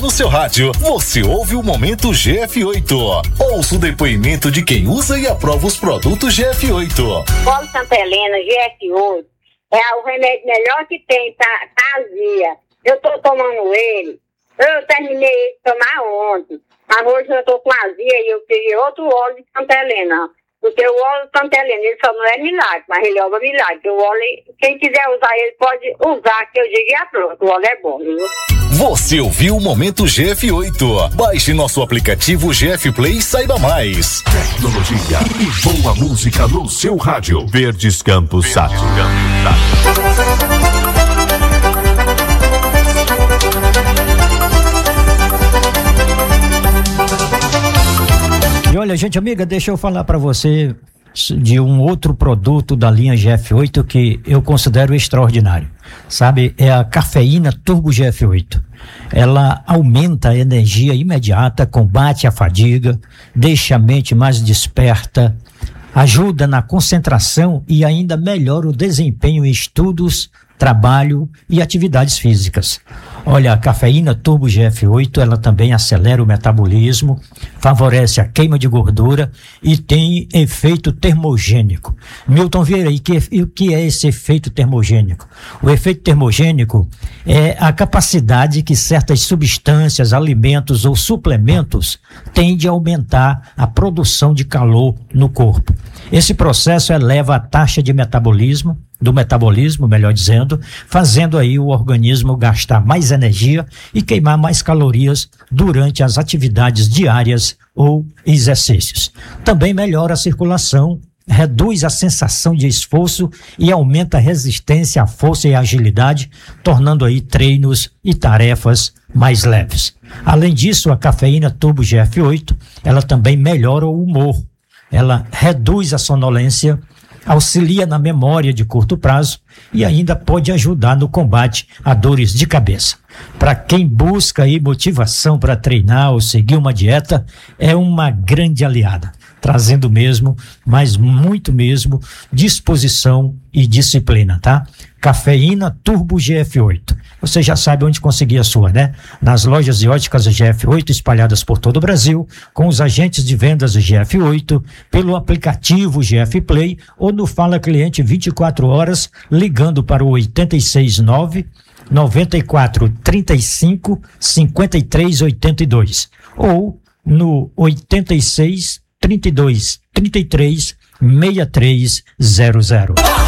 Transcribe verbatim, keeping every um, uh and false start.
no seu rádio, você ouve o Momento G F oito. Ouça o depoimento de quem usa e aprova os produtos G F oito. Óleo Santa Helena G F oito é o remédio melhor que tem pra azia. Eu tô tomando ele. Eu terminei de tomar ontem. Mas hoje eu tô com azia e eu peguei outro óleo de Santa Helena. Porque o óleo Santa Helena, ele só não é milagre, mas ele é uma milagre. O óleo, quem quiser usar ele pode usar, que eu digo, ah, pronto, o óleo é bom, viu? Você ouviu o Momento G F oito. Baixe nosso aplicativo G F Play e saiba mais. Tecnologia e boa música no seu rádio. Verdes Campos Sat. E olha, gente amiga, deixa eu falar para você de um outro produto da linha G F oito que eu considero extraordinário. Sabe, é a cafeína Turbo G F oito. Ela aumenta a energia imediata, combate a fadiga, deixa a mente mais desperta, ajuda na concentração e ainda melhora o desempenho em estudos, trabalho e atividades físicas. Olha, a cafeína Turbo G F oito, ela também acelera o metabolismo, favorece a queima de gordura e tem efeito termogênico. Milton Vieira, e, que, e o que é esse efeito termogênico? O efeito termogênico é a capacidade que certas substâncias, alimentos ou suplementos têm de aumentar a produção de calor no corpo. Esse processo eleva a taxa de metabolismo, do metabolismo, melhor dizendo, fazendo aí o organismo gastar mais energia e queimar mais calorias durante as atividades diárias ou exercícios. Também melhora a circulação, reduz a sensação de esforço e aumenta a resistência, a força e a agilidade, tornando aí treinos e tarefas mais leves. Além disso, a cafeína Turbo G F oito, ela também melhora o humor. Ela reduz a sonolência, auxilia na memória de curto prazo e ainda pode ajudar no combate a dores de cabeça. Para quem busca aí motivação para treinar ou seguir uma dieta, é uma grande aliada, trazendo mesmo, mas muito mesmo, disposição e disciplina, tá? Cafeína Turbo G F oito. Você já sabe onde conseguir a sua, né? Nas lojas de óticas G F oito espalhadas por todo o Brasil, com os agentes de vendas G F oito, pelo aplicativo G F Play ou no Fala Cliente vinte e quatro horas, ligando para o oito seis nove, nove quatro três cinco, cinco três oito dois ou no oito seis, trinta e dois, trinta e três, sessenta e três zero zero.